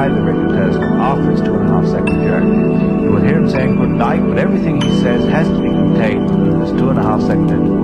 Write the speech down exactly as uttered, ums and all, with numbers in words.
inside the Richter telescope after its two and a half second journey. You will hear him saying good night, but everything he says has to be contained within this two and a half second